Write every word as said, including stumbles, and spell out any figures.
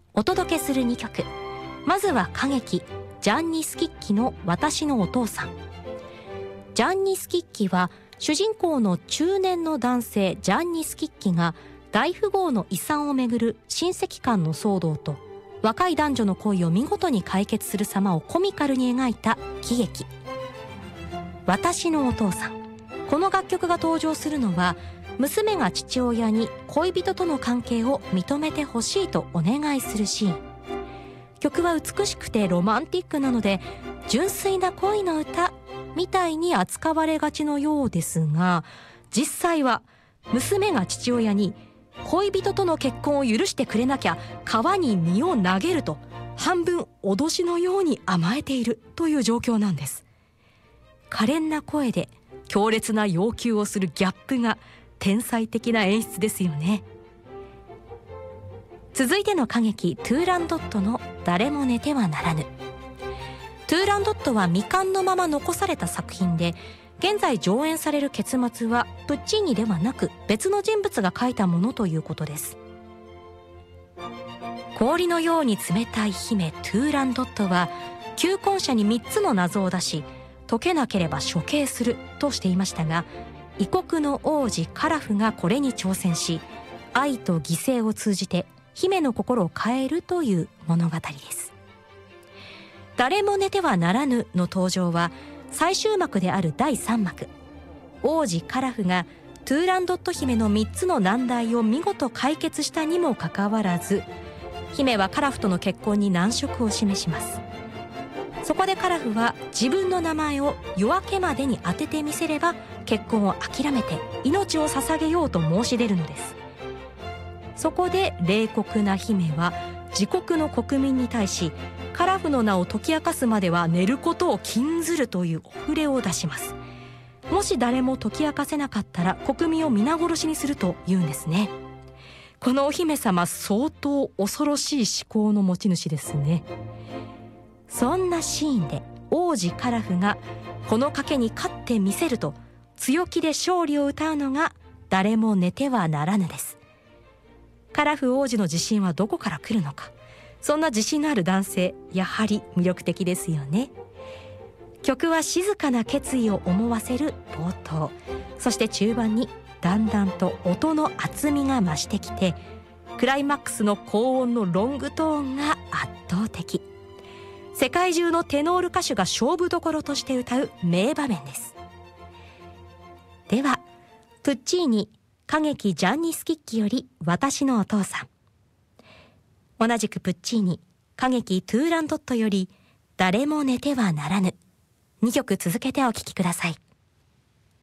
お届けするにきょく、まずは歌劇ジャンニ・スキッキの私のお父さん。ジャンニ・スキッキは主人公の中年の男性ジャンニ・スキッキが大富豪の遺産をめぐる親戚間の騒動と若い男女の恋を見事に解決する様をコミカルに描いた喜劇私のお父さん。この楽曲が登場するのは娘が父親に恋人との関係を認めてほしいとお願いするシーン。曲は美しくてロマンティックなので純粋な恋の歌みたいに扱われがちのようですが、実際は娘が父親に恋人との結婚を許してくれなきゃ川に身を投げると半分脅しのように甘えているという状況なんです。可憐な声で強烈な要求をするギャップが天才的な演出ですよね。続いての歌劇トゥーランドットの誰も寝てはならぬ。トゥーランドットは未完のまま残された作品で、現在上演される結末はプッチーニではなく別の人物が書いたものということです。氷のように冷たい姫トゥーランドットは求婚者にみっつの謎を出し、解けなければ処刑するとしていましたが、異国の王子カラフがこれに挑戦し、愛と犠牲を通じて姫の心を変えるという物語です。誰も寝てはならぬの登場は最終幕であるだいさんまく。王子カラフがトゥーランドット姫のみっつの難題を見事解決したにもかかわらず、姫はカラフとの結婚に難色を示します。そこでカラフは自分の名前を夜明けまでに当ててみせれば結婚を諦めて命を捧げようと申し出るのです。そこで冷酷な姫は自国の国民に対し、カラフの名を解き明かすまでは寝ることを禁ずるというお触れを出します。もし誰も解き明かせなかったら国民を皆殺しにするというんですね。このお姫様、相当恐ろしい思考の持ち主ですね。そんなシーンで王子カラフがこの賭けに勝ってみせると強気で勝利を歌うのが誰も寝てはならぬです。カラフ王子の自信はどこから来るのか。そんな自信のある男性、やはり魅力的ですよね。曲は静かな決意を思わせる冒頭、そして中盤にだんだんと音の厚みが増してきて、クライマックスの高音のロングトーンが圧倒的。世界中のテノール歌手が勝負どころとして歌う名場面です。ではプッチーニ歌劇ジャンニ・スキッキより私のお父さん。同じくプッチーニ歌劇トゥーランドットより誰も寝てはならぬ。にきょく続けてお聴きください。